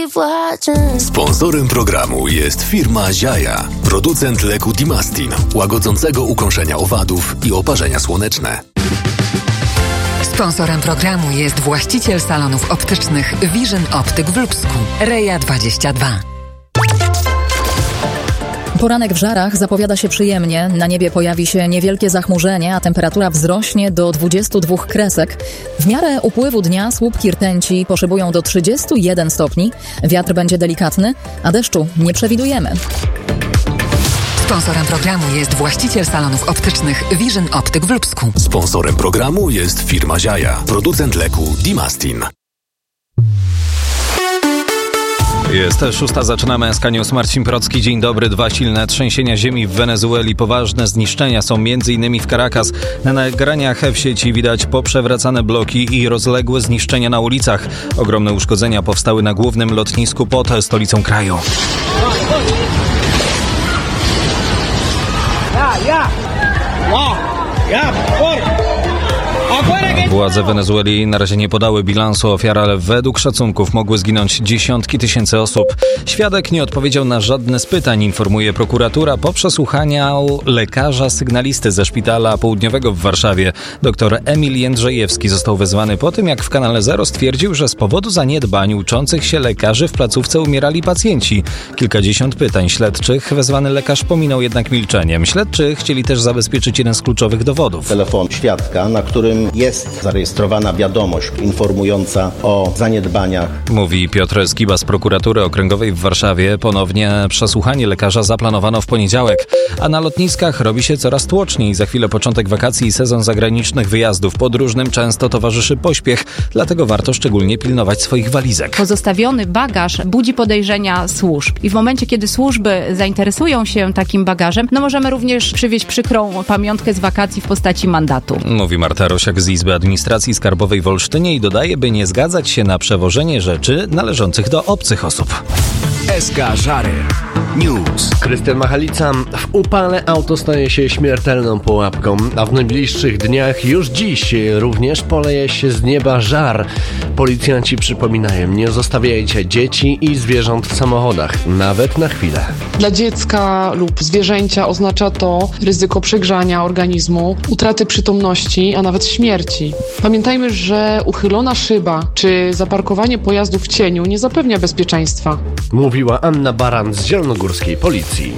Sponsorem programu jest firma Ziaja, producent leku Dimastin, łagodzącego ukąszenia owadów i oparzenia słoneczne. Sponsorem programu jest właściciel salonów optycznych Vision Optyk w Lubsku, Reja 22. Poranek w Żarach zapowiada się przyjemnie. Na niebie pojawi się niewielkie zachmurzenie, a temperatura wzrośnie do 22 kresek. W miarę upływu dnia słupki rtęci poszybują do 31 stopni. Wiatr będzie delikatny, a deszczu nie przewidujemy. Sponsorem programu jest właściciel salonów optycznych Vision Optyk w Lubsku. Sponsorem programu jest firma Ziaja, producent leku Dimastin. Jest 6, zaczynamy SK News. Marcin Procki, dzień dobry. 2 silne trzęsienia ziemi w Wenezueli. Poważne zniszczenia są m.in. w Caracas. Na nagraniach w sieci widać poprzewracane bloki i rozległe zniszczenia na ulicach. Ogromne uszkodzenia powstały na głównym lotnisku pod stolicą kraju. Władze Wenezueli na razie nie podały bilansu ofiar, ale według szacunków mogły zginąć dziesiątki tysięcy osób. Świadek nie odpowiedział na żadne z pytań, informuje prokuratura po przesłuchaniu lekarza sygnalisty ze szpitala południowego w Warszawie. Dr Emil Jędrzejewski został wezwany po tym, jak w Kanale Zero stwierdził, że z powodu zaniedbań uczących się lekarzy w placówce umierali pacjenci. Kilkadziesiąt pytań śledczych wezwany lekarz pominął jednak milczeniem. Śledczy chcieli też zabezpieczyć jeden z kluczowych dowodów. Telefon świadka, na którym jest zarejestrowana wiadomość informująca o zaniedbaniach. Mówi Piotr Skiba z prokuratury okręgowej w Warszawie. Ponownie przesłuchanie lekarza zaplanowano w poniedziałek. A na lotniskach robi się coraz tłoczniej. Za chwilę początek wakacji i sezon zagranicznych wyjazdów. Podróżnym często towarzyszy pośpiech, dlatego warto szczególnie pilnować swoich walizek. Pozostawiony bagaż budzi podejrzenia służb. I w momencie, kiedy służby zainteresują się takim bagażem, możemy również przywieźć przykrą pamiątkę z wakacji w postaci mandatu. Mówi Marta Rosiak z Izby Administracji Skarbowej w Olsztynie i dodaje, by nie zgadzać się na przewożenie rzeczy należących do obcych osób. SK Żary News. Krystian Machalica. W upale auto staje się śmiertelną pułapką, a w najbliższych dniach już dziś również poleje się z nieba żar. Policjanci przypominają, nie zostawiajcie dzieci i zwierząt w samochodach, nawet na chwilę. Dla dziecka lub zwierzęcia oznacza to ryzyko przegrzania organizmu, utraty przytomności, a nawet śmierci. Pamiętajmy, że uchylona szyba czy zaparkowanie pojazdu w cieniu nie zapewnia bezpieczeństwa. Mówiła Anna Baran z zielonogórskiej policji.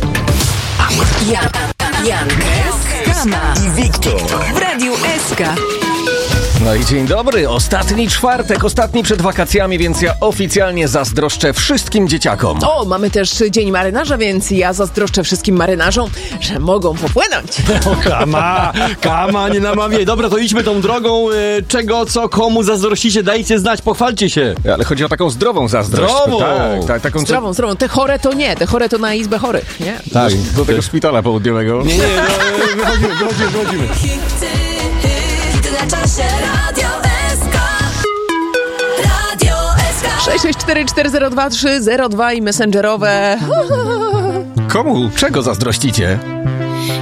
Jan, Kama i Wiktor w Radiu SK. No i dzień dobry, ostatni czwartek, ostatni przed wakacjami, więc ja oficjalnie zazdroszczę wszystkim dzieciakom. O, mamy też Dzień Marynarza, więc ja zazdroszczę wszystkim marynarzom, że mogą popłynąć. O, kama, nie namawiaj. Dobra, to idźmy tą drogą. Czego, co, komu zazdrościcie, dajcie znać, pochwalcie się. Ale chodzi o taką zdrową zazdrość. Zdrową! Tak, taką Zdrową. Te chore to nie, te chore to na izbę chorych, nie? Tak, do tego szpitala południowego. Nie, wychodzimy. Na czasie Radio SK. Radio SK. 664402302 i messengerowe. Komu czego zazdrościcie?